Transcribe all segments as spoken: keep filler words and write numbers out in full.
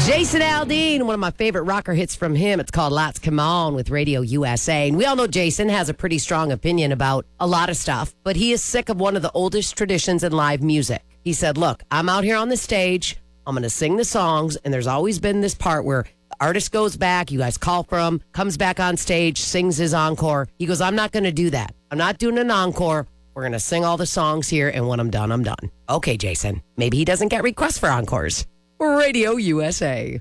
Jason Aldean, one of my favorite rocker hits from him. It's called Lots Come On with Radio U S A. And we all know Jason has a pretty strong opinion about a lot of stuff, but he is sick of one of the oldest traditions in live music. He said, look, I'm out here on the stage. I'm going to sing the songs. And there's always been this part where the artist goes back, you guys call for him, comes back on stage, sings his encore. He goes, I'm not going to do that. I'm not doing an encore. We're going to sing all the songs here. And when I'm done, I'm done. Okay, Jason. Maybe he doesn't get requests for encores. Radio U S A.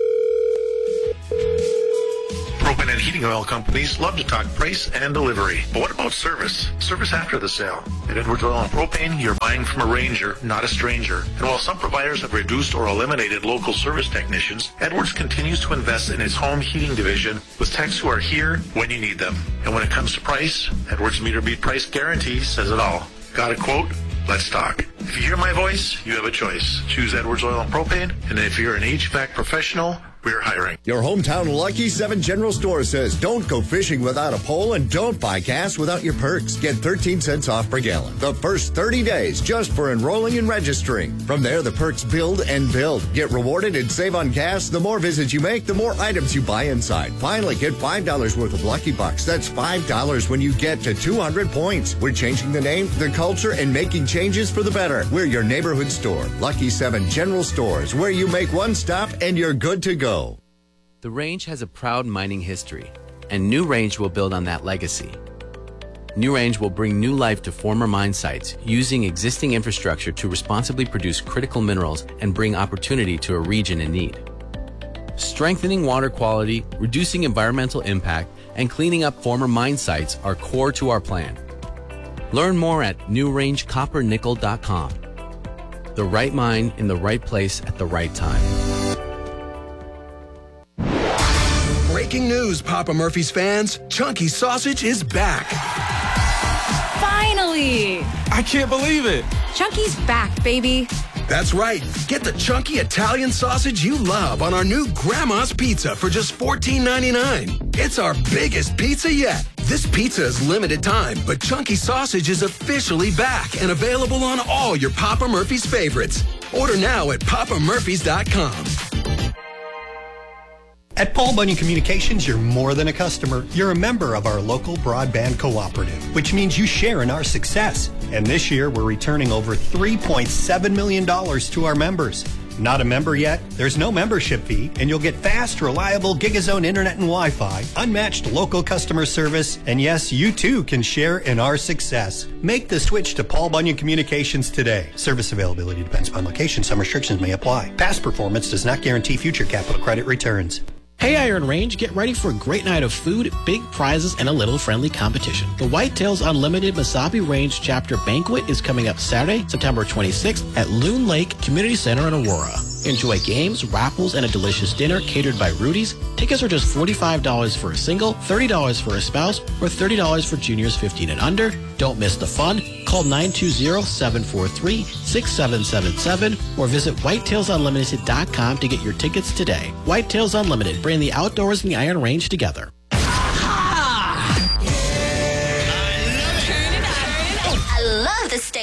Propane and heating oil companies love to talk price and delivery. But what about service? Service after the sale. At Edwards Oil and Propane, you're buying from a ranger, not a stranger. And while some providers have reduced or eliminated local service technicians, Edwards continues to invest in its home heating division with techs who are here when you need them. And when it comes to price, Edwards Meter Beat Price Guarantee says it all. Got a quote? Let's talk. If you hear my voice, you have a choice. Choose Edwards Oil and Propane. And if you're an H V A C professional, we're hiring. Your hometown Lucky seven General Store says don't go fishing without a pole and don't buy gas without your perks. Get thirteen cents off per gallon the first thirty days just for enrolling and registering. From there, the perks build and build. Get rewarded and save on gas. The more visits you make, the more items you buy inside. Finally, get five dollars worth of Lucky Bucks. That's five dollars when you get to two hundred points. We're changing the name, the culture, and making changes for the better. We're your neighborhood store. Lucky seven General Stores, where you make one stop and you're good to go. The Range has a proud mining history, and New Range will build on that legacy. New Range will bring new life to former mine sites using existing infrastructure to responsibly produce critical minerals and bring opportunity to a region in need. Strengthening water quality, reducing environmental impact, and cleaning up former mine sites are core to our plan. Learn more at new range copper nickel dot com. The right mine in the right place at the right time. Breaking news, Papa Murphy's fans. Chunky Sausage is back. Finally! I can't believe it. Chunky's back, baby. That's right. Get the chunky Italian sausage you love on our new Grandma's Pizza for just fourteen ninety-nine. It's our biggest pizza yet. This pizza is limited time, but Chunky Sausage is officially back and available on all your Papa Murphy's favorites. Order now at papa murphys dot com. At Paul Bunyan Communications, you're more than a customer. You're a member of our local broadband cooperative, which means you share in our success. And this year, we're returning over three point seven million dollars to our members. Not a member yet? There's no membership fee, and you'll get fast, reliable Gigazone internet and Wi-Fi, unmatched local customer service, and yes, you too can share in our success. Make the switch to Paul Bunyan Communications today. Service availability depends upon location. Some restrictions may apply. Past performance does not guarantee future capital credit returns. Hey Iron Range, get ready for a great night of food, big prizes, and a little friendly competition. The Whitetails Unlimited Mesabi Range Chapter Banquet is coming up Saturday, September twenty-sixth at Loon Lake Community Center in Aurora. Enjoy games, raffles, and a delicious dinner catered by Rudy's. Tickets are just forty-five dollars for a single, thirty dollars for a spouse, or thirty dollars for juniors fifteen and under. Don't miss the fun. Call nine two zero, seven four three, six seven seven seven or visit whitetails unlimited dot com to get your tickets today. Whitetails Unlimited, bring the outdoors and the Iron Range together.